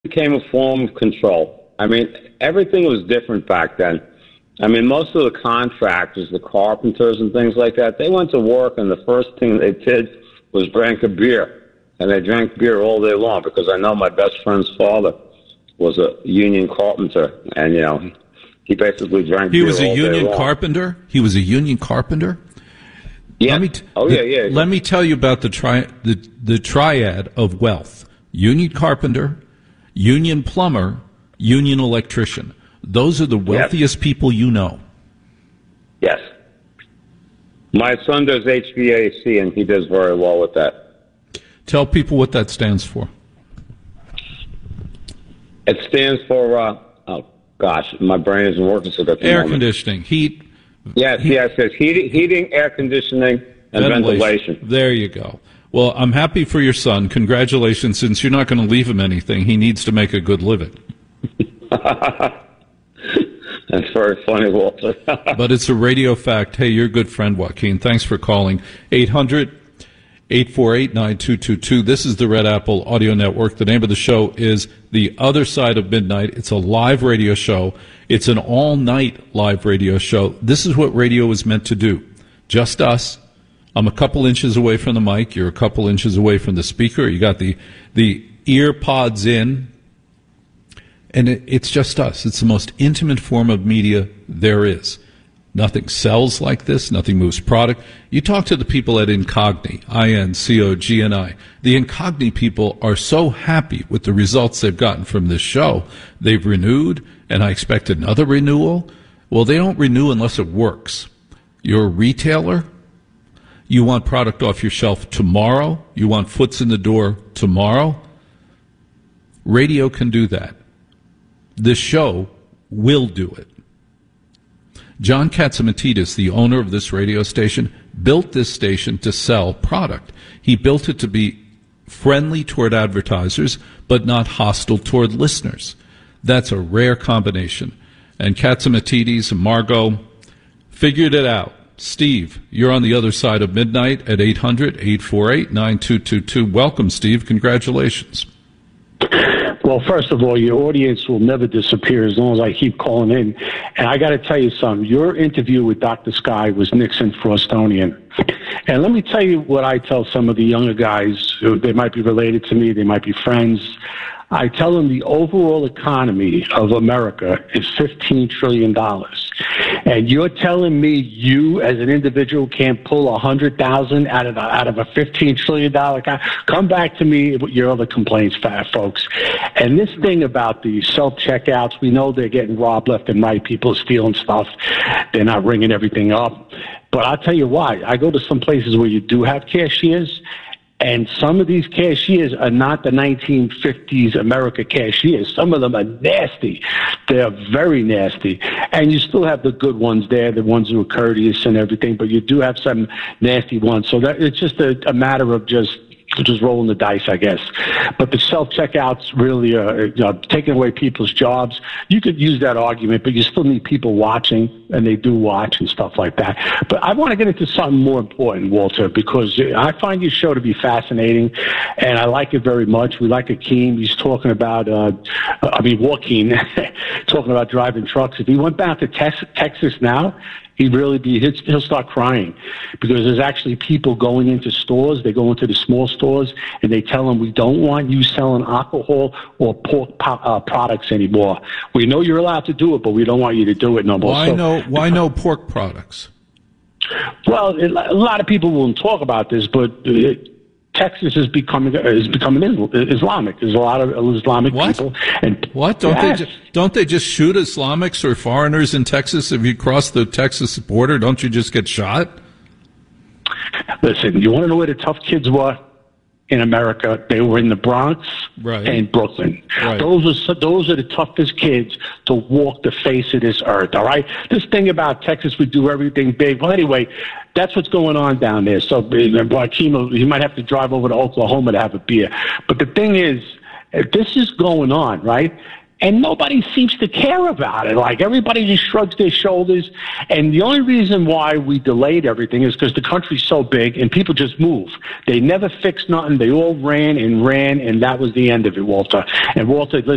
became a form of control. I mean, everything was different back then. I mean, most of the contractors, the carpenters and things like that, they went to work and the first thing they did was drank a beer. And they drank beer all day long because I know my best friend's father was a union carpenter. And, you know, he basically drank beer all day long. He was a union carpenter? He was a union carpenter? Yeah. Let me tell you about the triad of wealth. Union carpenter, union plumber, union electrician. Those are the wealthiest people you know. Yes. My son does HVAC, and he does very well with that. Tell people what that stands for. It stands for, oh, gosh, my brain isn't working so good. Air conditioning, heat. Yes, it's heating, air conditioning, and ventilation. There you go. Well, I'm happy for your son. Congratulations. Since you're not going to leave him anything, he needs to make a good living. That's very funny, Walter. But it's a radio fact. Hey, you're a good friend, Joaquin. Thanks for calling. 800-848-9222. This is the Red Apple Audio Network. The name of the show is The Other Side of Midnight. It's a live radio show. It's an all-night live radio show. This is what radio is meant to do. Just us. I'm a couple inches away from the mic. You're a couple inches away from the speaker. You got the ear pods in. And it's just us. It's the most intimate form of media there is. Nothing sells like this. Nothing moves product. You talk to the people at Incogni, INCOGNI. The Incogni people are so happy with the results they've gotten from this show. They've renewed, and I expect another renewal. Well, they don't renew unless it works. You're a retailer. You want product off your shelf tomorrow. You want foots in the door tomorrow. Radio can do that. This show will do it. John Catsimatidis, the owner of this radio station, built this station to sell product. He built it to be friendly toward advertisers, but not hostile toward listeners. That's a rare combination. And Catsimatidis and Margot figured it out. Steve, you're on the other side of midnight at 800-848-9222. Welcome, Steve. Congratulations. Well, first of all, your audience will never disappear as long as I keep calling in. And I got to tell you something. Your interview with Dr. Sky was Nixon Frostonian. And let me tell you what I tell some of the younger guys. They might be related to me. They might be friends. I tell them the overall economy of America is $15 trillion. And you're telling me you, as an individual, can't pull $100,000 out of a $15 trillion economy? Come back to me with your other complaints, folks. And this thing about the self-checkouts, we know they're getting robbed left and right. People are stealing stuff. They're not ringing everything up. But I'll tell you why. I go to some places where you do have cashiers, and some of these cashiers are not the 1950s America cashiers. Some of them are nasty. They're very nasty. And you still have the good ones there, the ones who are courteous and everything, but you do have some nasty ones. So that it's just a matter of just rolling the dice, I guess. But the self-checkouts really are taking away people's jobs. You could use that argument, but you still need people watching, and they do watch and stuff like that. But I want to get into something more important, Walter, because I find your show to be fascinating, and I like it very much. We like Akeem. He's talking about, Joaquin, talking about driving trucks. If he went back to Texas now, he'll start crying, because there's actually people going into stores. They go into the small stores and they tell them, we don't want you selling alcohol or pork products anymore. We know you're allowed to do it, but we don't want you to do it no more. Why no pork products? Well, a lot of people won't talk about this, but Texas is becoming Islamic. There's a lot of Islamic people. And what? Don't they just shoot Islamics or foreigners in Texas? If you cross the Texas border, don't you just get shot? Listen, you want to know where the tough kids were in America? They were in the Bronx and Brooklyn. Right. Those are the toughest kids to walk the face of this earth, all right? This thing about Texas, we do everything big. Well, anyway, that's what's going on down there. So, Joaquin, you might have to drive over to Oklahoma to have a beer. But the thing is, this is going on, right? And nobody seems to care about it. Like, everybody just shrugs their shoulders. And the only reason why we delayed everything is because the country's so big and people just move. They never fixed nothing. They all ran, and that was the end of it, Walter. And Walter, listen,